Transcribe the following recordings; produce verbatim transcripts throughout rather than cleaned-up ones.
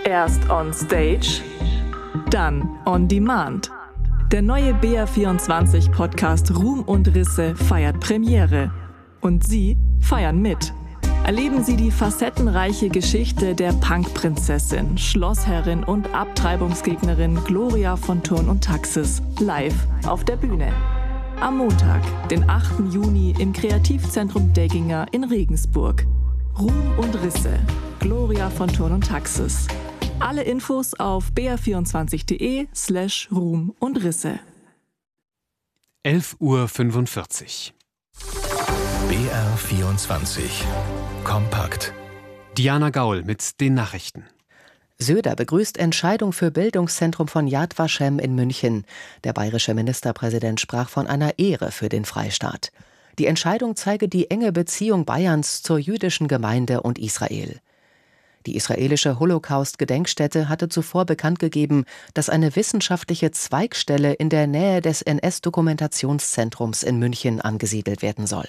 Erst on Stage, dann on Demand. Der neue B R vierundzwanzig Podcast Ruhm und Risse feiert Premiere. Und Sie feiern mit. Erleben Sie die facettenreiche Geschichte der Punkprinzessin, Schlossherrin und Abtreibungsgegnerin Gloria von Thurn und Taxis live auf der Bühne. Am Montag, den achten Juni im Kreativzentrum Degginger in Regensburg. Ruhm und Risse, Gloria von Thurn und Taxis. Alle Infos auf b r vierundzwanzig punkt de slash Ruhm und Risse. elf Uhr fünfundvierzig. B R vierundzwanzig. Kompakt. Diana Gaul mit den Nachrichten. Söder begrüßt Entscheidung für Bildungszentrum von Yad Vashem in München. Der bayerische Ministerpräsident sprach von einer Ehre für den Freistaat. Die Entscheidung zeige die enge Beziehung Bayerns zur jüdischen Gemeinde und Israel. Die israelische Holocaust-Gedenkstätte hatte zuvor bekannt gegeben, dass eine wissenschaftliche Zweigstelle in der Nähe des N S-Dokumentationszentrums in München angesiedelt werden soll.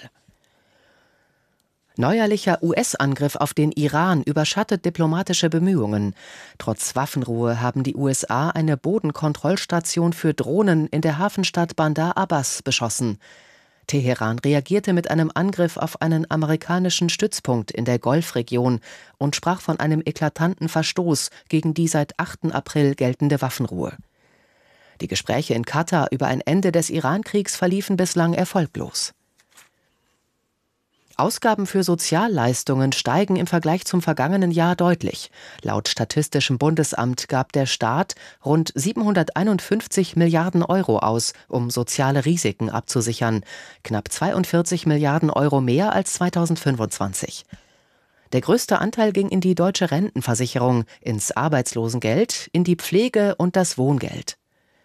Neuerlicher U S-Angriff auf den Iran überschattet diplomatische Bemühungen. Trotz Waffenruhe haben die U S A eine Bodenkontrollstation für Drohnen in der Hafenstadt Bandar Abbas beschossen. Teheran reagierte mit einem Angriff auf einen amerikanischen Stützpunkt in der Golfregion und sprach von einem eklatanten Verstoß gegen die seit achten April geltende Waffenruhe. Die Gespräche in Katar über ein Ende des Irankriegs verliefen bislang erfolglos. Ausgaben für Sozialleistungen steigen im Vergleich zum vergangenen Jahr deutlich. Laut Statistischem Bundesamt gab der Staat rund siebenhunderteinundfünfzig Milliarden Euro aus, um soziale Risiken abzusichern. Knapp zweiundvierzig Milliarden Euro mehr als zweitausendfünfundzwanzig. Der größte Anteil ging in die deutsche Rentenversicherung, ins Arbeitslosengeld, in die Pflege und das Wohngeld.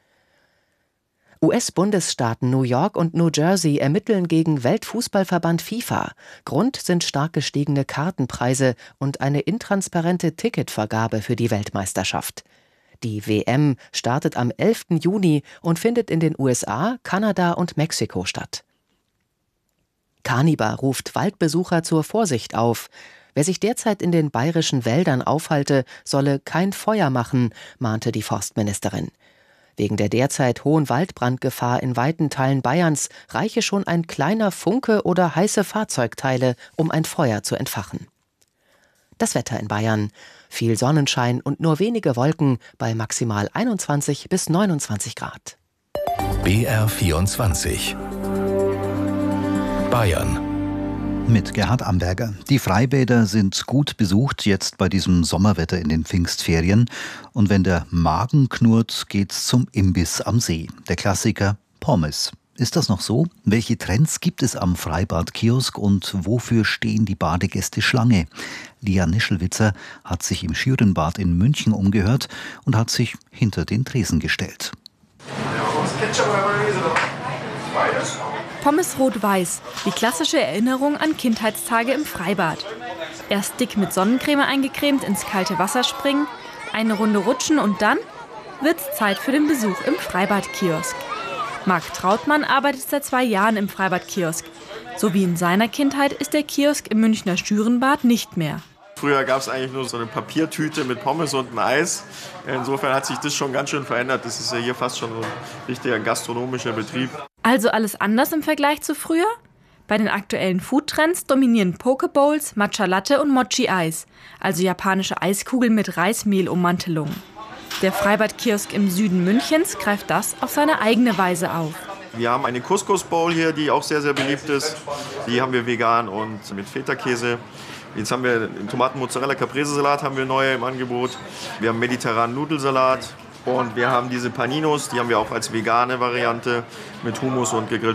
U S-Bundesstaaten New York und New Jersey ermitteln gegen Weltfußballverband FIFA. Grund sind stark gestiegene Kartenpreise und eine intransparente Ticketvergabe für die Weltmeisterschaft. Die W M startet am elften Juni und findet in den U S A, Kanada und Mexiko statt. Carnibar ruft Waldbesucher zur Vorsicht auf. Wer sich derzeit in den bayerischen Wäldern aufhalte, solle kein Feuer machen, mahnte die Forstministerin. Wegen der derzeit hohen Waldbrandgefahr in weiten Teilen Bayerns reiche schon ein kleiner Funke oder heiße Fahrzeugteile, um ein Feuer zu entfachen. Das Wetter in Bayern: viel Sonnenschein und nur wenige Wolken bei maximal einundzwanzig bis neunundzwanzig Grad. B R vierundzwanzig. Bayern. Mit Gerhard Amberger. Die Freibäder sind gut besucht jetzt bei diesem Sommerwetter in den Pfingstferien. Und wenn der Magen knurrt, geht's zum Imbiss am See. Der Klassiker Pommes. Ist das noch so? Welche Trends gibt es am Freibad-Kiosk und wofür stehen die Badegäste Schlange? Lia Nischelwitzer hat sich im Schürenbad in München umgehört und hat sich hinter den Tresen gestellt. Pommes rot-weiß, die klassische Erinnerung an Kindheitstage im Freibad. Erst dick mit Sonnencreme eingecremt ins kalte Wasser springen, eine Runde rutschen und dann wird's Zeit für den Besuch im Freibad-Kiosk. Marc Trautmann arbeitet seit zwei Jahren im Freibad-Kiosk. So wie in seiner Kindheit ist der Kiosk im Münchner Schürenbad nicht mehr. Früher gab es eigentlich nur so eine Papiertüte mit Pommes und ein Eis. Insofern hat sich das schon ganz schön verändert. Das ist ja hier fast schon so ein richtiger gastronomischer Betrieb. Also alles anders im Vergleich zu früher? Bei den aktuellen Foodtrends dominieren Pokebowls, Matcha Latte und Mochi-Eis, also japanische Eiskugeln mit Reismehlummantelung. Der Freibad-Kiosk im Süden Münchens greift das auf seine eigene Weise auf. Wir haben eine Couscous-Bowl hier, die auch sehr, sehr beliebt ist. Die haben wir vegan und mit Feta-Käse. Jetzt haben wir den Tomaten-Mozzarella-Caprese-Salat haben wir neu im Angebot. Wir haben mediterranen Nudelsalat und wir haben diese Paninos, die haben wir auch als vegane Variante mit Hummus und gegrilltem